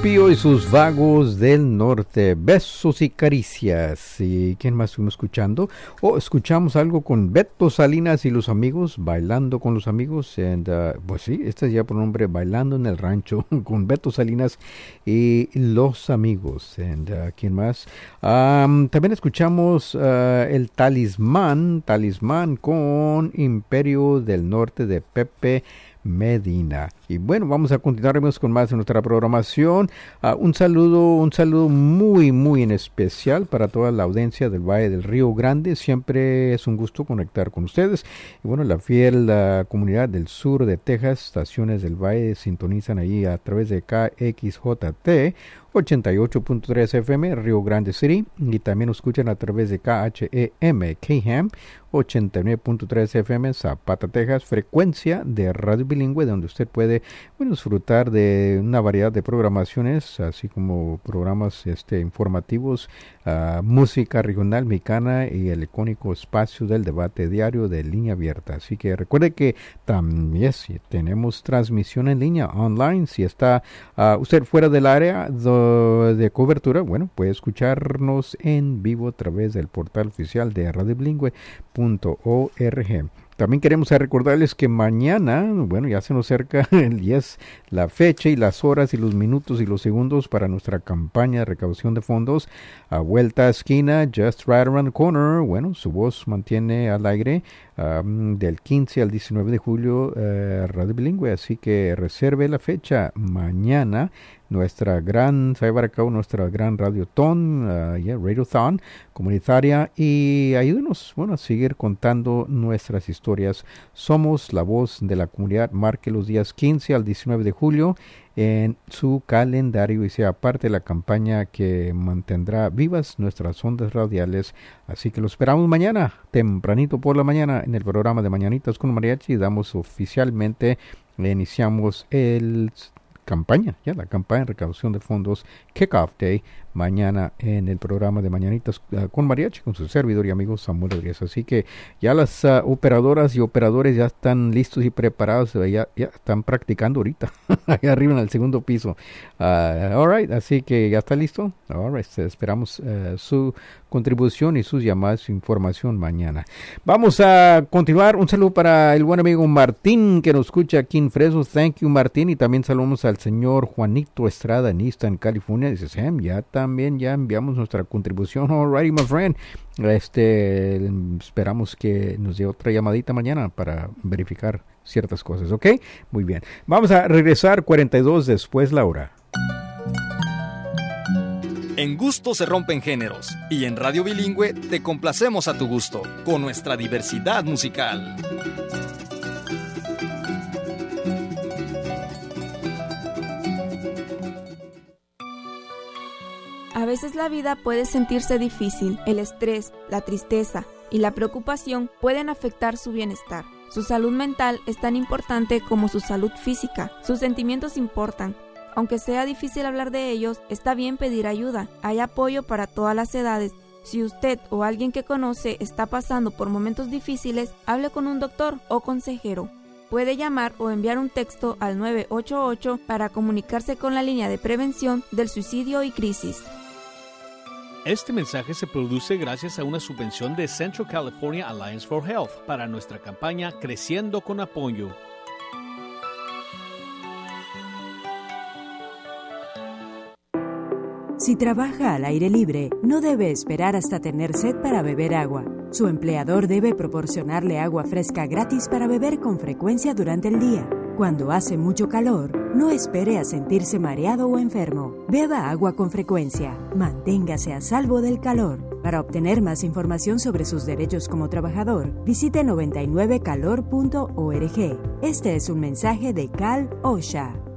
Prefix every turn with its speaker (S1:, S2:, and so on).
S1: Pío y sus vagos del norte, besos y caricias. ¿Y quién más estuvimos escuchando? Escuchamos algo con Beto Salinas y los amigos, bailando con los amigos. Pues sí, este es ya por nombre, Bailando en el Rancho, con Beto Salinas y los amigos. ¿Quién más? También escuchamos el Talismán con Imperio del Norte de Pepe Medina. Y bueno, vamos a continuar con más de nuestra programación. Un saludo muy, muy en especial para toda la audiencia del Valle del Río Grande. Siempre es un gusto conectar con ustedes. Y bueno, la fiel comunidad del sur de Texas, estaciones del Valle, sintonizan ahí a través de KXJT 88.3 FM, Río Grande City, y también nos escuchan a través de KHEM, KHAM, 89.3 FM, Zapata, Texas, frecuencia de radio bilingüe, donde usted puede disfrutar de una variedad de programaciones, así como programas informativos, música regional mexicana y el icónico espacio del debate diario de Línea Abierta. Así que recuerde que también tenemos transmisión en línea, online. Si está usted fuera del área de cobertura, bueno, puede escucharnos en vivo a través del portal oficial de radiobilingüe.org. También queremos recordarles que mañana, bueno, ya se nos acerca el 10, la fecha y las horas y los minutos y los segundos para nuestra campaña de recaudación de fondos. A vuelta a esquina, just right around the corner. Bueno, su voz mantiene al aire del 15 al 19 de julio, Radio Bilingüe. Así que reserve la fecha mañana. Se va a llevar a cabo nuestra gran radiothon, radiothon comunitaria, y ayúdenos, a seguir contando nuestras historias. Somos la voz de la comunidad. Marque los días 15 al 19 de julio en su calendario y sea parte de la campaña que mantendrá vivas nuestras ondas radiales. Así que lo esperamos mañana, tempranito por la mañana, en el programa de Mañanitas con Mariachi. Iniciamos la campaña de recaudación de fondos, Kickoff Day, mañana en el programa de Mañanitas con Mariachi, con su servidor y amigo Samuel Rodríguez. Así que ya las operadoras y operadores ya están listos y preparados, ya están practicando ahorita, allá arriba en el segundo piso. All right, así que ya está listo. All right, esperamos su contribución y sus llamadas, su información mañana. Vamos a continuar. Un saludo para el buen amigo Martín, que nos escucha aquí en Fresno. Thank you, Martín. Y también saludamos al señor Juanito Estrada en Easton, California. Dice, Sam, ya enviamos nuestra contribución. All righty, my friend. Esperamos que nos dé otra llamadita mañana para verificar ciertas cosas, ¿ok? Muy bien. Vamos a regresar 42 después la hora.
S2: En gusto se rompen géneros, y en Radio Bilingüe te complacemos a tu gusto, con nuestra diversidad musical.
S3: A veces la vida puede sentirse difícil. El estrés, la tristeza y la preocupación pueden afectar su bienestar. Su salud mental es tan importante como su salud física. Sus sentimientos importan. Aunque sea difícil hablar de ellos, está bien pedir ayuda. Hay apoyo para todas las edades. Si usted o alguien que conoce está pasando por momentos difíciles, hable con un doctor o consejero. Puede llamar o enviar un texto al 988 para comunicarse con la línea de prevención del suicidio y crisis.
S4: Este mensaje se produce gracias a una subvención de Central California Alliance for Health para nuestra campaña Creciendo con Apoyo.
S5: Si trabaja al aire libre, no debe esperar hasta tener sed para beber agua. Su empleador debe proporcionarle agua fresca gratis para beber con frecuencia durante el día. Cuando hace mucho calor, no espere a sentirse mareado o enfermo. Beba agua con frecuencia. Manténgase a salvo del calor. Para obtener más información sobre sus derechos como trabajador, visite 99calor.org. Este es un mensaje de Cal OSHA.